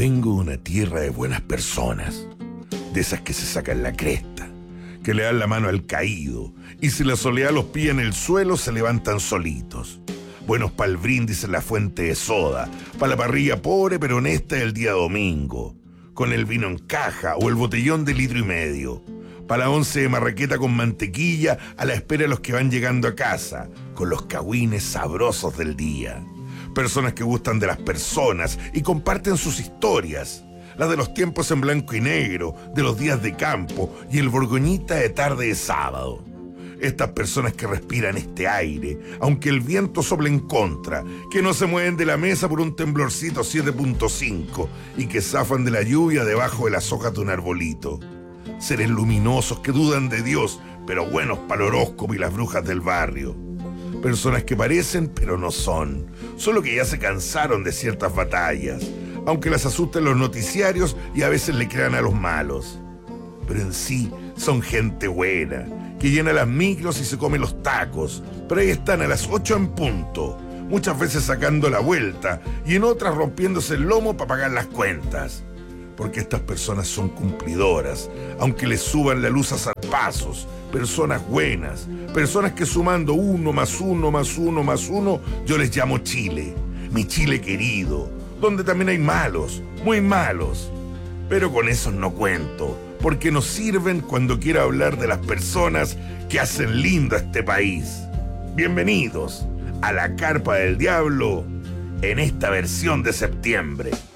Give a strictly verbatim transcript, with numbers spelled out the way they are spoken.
Vengo de una tierra de buenas personas, de esas que se sacan la cresta, que le dan la mano al caído, y si la soledad los pilla en el suelo, se levantan solitos. Buenos para el brindis en la fuente de soda, para la parrilla pobre pero honesta del día domingo, con el vino en caja o el botellón de litro y medio, para la once de marraqueta con mantequilla a la espera de los que van llegando a casa, con los cagüines sabrosos del día. Personas que gustan de las personas y comparten sus historias, las de los tiempos en blanco y negro, de los días de campo y el borgoñita de tarde de sábado. Estas personas que respiran este aire, aunque el viento sople en contra, que no se mueven de la mesa por un temblorcito siete punto cinco y que zafan de la lluvia debajo de las hojas de un arbolito. Seres luminosos que dudan de Dios, pero buenos para el horóscopo y las brujas del barrio. Personas que parecen, pero no son. Solo que ya se cansaron de ciertas batallas, aunque las asusten los noticiarios y a veces le crean a los malos. Pero en sí son gente buena, que llena las micros y se come los tacos, pero ahí están a las ocho en punto, muchas veces sacando la vuelta y en otras rompiéndose el lomo para pagar las cuentas. Porque estas personas son cumplidoras, aunque les suban la luz a zarpazos, personas buenas, personas que sumando uno más uno más uno más uno, yo les llamo Chile, mi Chile querido, donde también hay malos, muy malos. Pero con esos no cuento, porque nos sirven cuando quiero hablar de las personas que hacen lindo a este país. Bienvenidos a la Carpa del Diablo en esta versión de septiembre.